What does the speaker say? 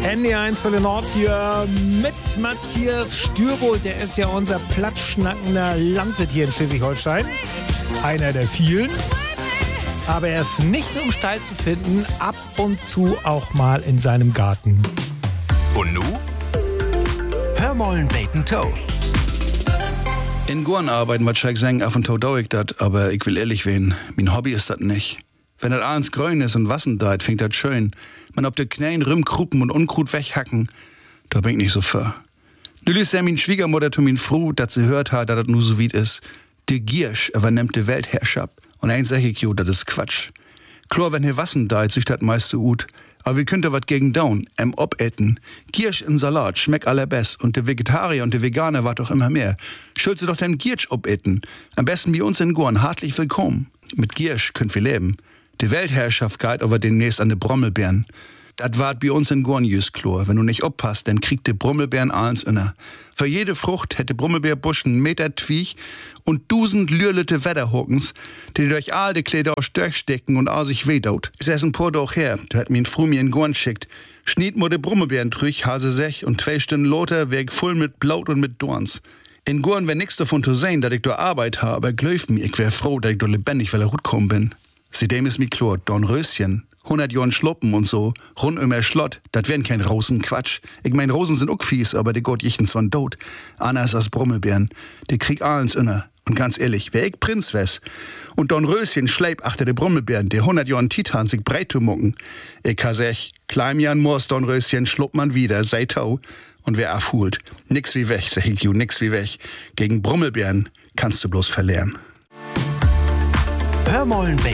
ND1 für den Nord hier mit Matthias Stürbold. Der ist ja unser platschnackender Landwirt hier in Schleswig-Holstein. Einer der vielen. Aber er ist nicht nur im Stall zu finden, ab und zu auch mal in seinem Garten. Und nu? Hör mollen Bacon Toe. In Gorn arbeiten, was ich sagen, ab und zu dau ich dat, aber ich will ehrlich werden, mein Hobby ist das nicht. Wenn das abends grün ist und Wassen deit, fängt das schön. Man ob de Knäen Rümmkruppen und Unkrut weghacken, da bin ich nicht so für. Nu ist ja min Schwiegermutter zu min Fru, dat sie hört hat, dat das nu so weit ist. De Giersch übernimmt de Weltherrschaft. Und eins sag ich jo, dat is Quatsch. Klar, wenn hier Wassen deit, sich dat meiste ut. Aber wie könnt ihr wat gegen down, obetten? Giersch in Salat schmeckt allerbest und de Vegetarier und de Veganer wart doch immer mehr. Schuld sie doch den Giersch obetten. Am besten bei uns in Gorn, hartlich willkommen. Mit Giersch könnt wir leben. Die Weltherrschaft geht aber demnächst an de Brommelbeeren. Dat wart bei uns in Gorn jüs klar. Wenn du nicht oppasst, dann kriegt de Brommelbeeren alles inner. Für jede Frucht hätte Brommelbeerbusch einen Meter Twiech und 1000 lürlete Wetterhockens, die durch all de Kleider aus Störch stecken und all sich wehdaut. Ist erst ein paar Doch her, da hat mir ein Fru mir in Gorn schickt. Schniet mo de Brommelbeeren trüch, Hase sech und 2 Stunden loter, weg voll mit Blaut und mit Dorns. In Gorn wär nix davon zu sehen, dass ich da Arbeit habe, aber glaub mir, ich wär froh, dass ich da lebendig, weil gut kommen bin. Seitdem ist mi klar, Dornröschen, 100 Jahren Schloppen und so, rund um Schlott, dat wären kein Rosenquatsch. Ich mein, Rosen sind auch fies, aber die Gott jichtens von tot. Anders als Brommelbeeren, die krieg alles inner. Und ganz ehrlich, wär ich Prinz wes und Dornröschen schleip achter de Brommelbeeren, die 100 Jahren Titan sich breit zu mucken. Ich kann sech, kleim Jan Moors Dornröschen schlupp man wieder, sei tau. Und wer afhult, nix wie weg, sag ich ju, nix wie weg. Gegen Brommelbeeren kannst du bloß verlieren. Hör mollen Bacon